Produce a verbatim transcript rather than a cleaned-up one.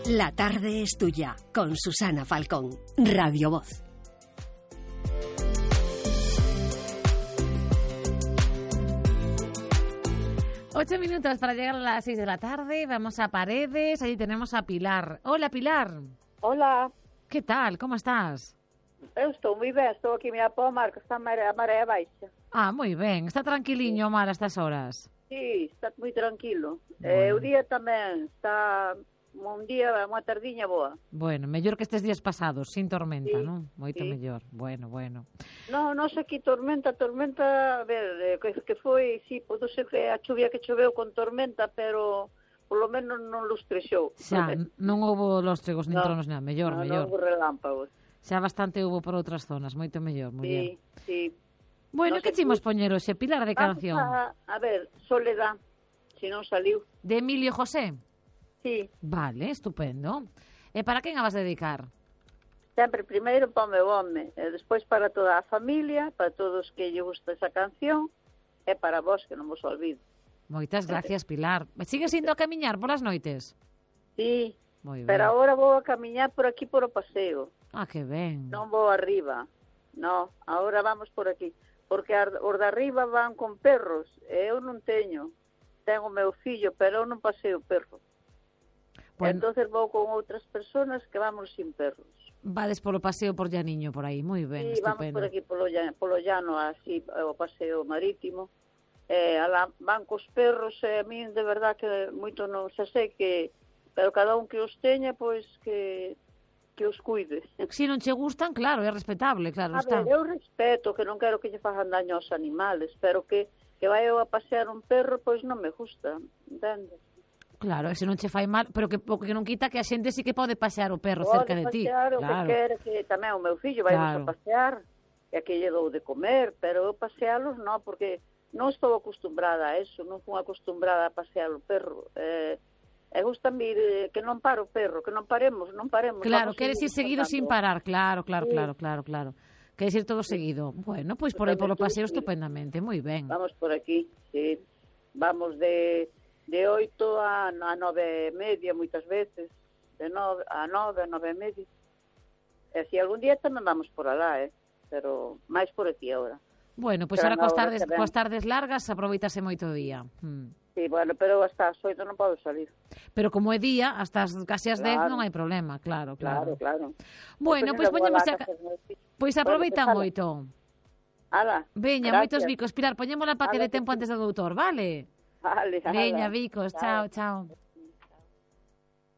La tarde es tuya, con Susana Falcón, Radio Voz. Ocho minutos para llegar a las seis de la tarde. Vamos a Paredes. Allí tenemos a Pilar. Hola, Pilar. Hola. ¿Qué tal? ¿Cómo estás? Eu estou moi ben. Estou aquí a pó mar, que está a maré, a maré baixa. Ah, moi ben. Está tranquiliño o mar a estas horas? Sí, está moi tranquilo. Bueno. Eh, o día tamén está un día, unha tardiña boa. Bueno, mellor que estes días pasados, sin tormenta, Sí, non? Moito sí. mellor. Bueno, bueno. No, non sei que tormenta, tormenta, a ver, eh, que, que foi, sí, pode ser que a chuvia que choveu con tormenta, pero polo menos non lustrexou. Xa, non houbo lóstregos nin No, tronos, nada. Mellor, no, mellor. non houve relámpagos. Xa bastante hubo por outras zonas, moito mellor, moi ben. Sí, sí. Bueno, No que sé chimos tú. poñer hoxe, Pilar, de Vamos canción? a, a ver, Soledad, se non saliu. De Emilio José? Sí, Vale, estupendo. E para quen a vas dedicar? sempre primeiro para o meu home, e despois para toda a familia, para todos que lle gusta esa canción, e para vos, que non vos olvido. Moitas gracias, Pilar. Sigues indo a camiñar polas noites? Sí, Moi ben. pero agora vou a camiñar por aquí por o paseo, Ah, que ben. non vou arriba, no, agora vamos por aquí, porque ar- os de arriba van con perros, e eu non teño, tengo o meu fillo, pero eu non paseo perro. Bueno. Entonces vou con outras personas que vamos sin perros. Vades polo paseo por Llaniño, por aí. Moi ben, Sí, vamos estupendo. por aquí polo llano, polo llano así, o paseo marítimo. Eh, alá van cos perros, e a min de verdad que moito non se sei que, pero cada un que os teña, pois que que os cuide. Si non che gustan, claro, é respetable, claro, A está. ver, eu respeto, que non quero que lle fagan daño aos animales, pero que que vai eu a pasear un perro, pois non me gusta, entendes? Claro, se non che fai mal, pero que o que non quita que a xente sí que pode pasear o perro Pode cerca de ti. pasear o Claro. que quere, que tamén o meu fillo vai Claro. a pasear, e que lle dou de comer, pero eu pasealos non, porque non estou acostumbrada a eso, non fui acostumbrada a pasear o perro. Eh, e gusta mir eh, que non pare o perro, que non paremos, non paremos. Claro, vamos queres ir seguido sin andando. parar, claro, claro, Sí. claro, claro, claro. Queres ir todo seguido. Bueno, pois por aí polo paseo estupendamente, moi ben. Vamos por aquí, sí. Vamos de de oito a, a nove e media, moitas veces, de nove a nove, a nove e media. E si algún día tamén vamos por alá, eh? Pero máis por aquí agora. Bueno, pois Pero ahora coas agora tardes, que ven. coas tardes largas aproveitase moito o día. Hmm. Sí, bueno, pero hasta as oito non podo salir. Pero como é día, hasta as casi as dez Claro. non hai problema, claro, Claro, claro. claro. Bueno, pois Despois ainda vou poñemos alá a... a casa dos fillos. Pois Bueno, aproveitan pues, ala. moito. Ala, Veña, gracias. moitos bicos. Pilar, poñémola para que Ala, dé tempo que sí. antes do doutor, vale? Vale, ala. Veña, bicos, chao, chao.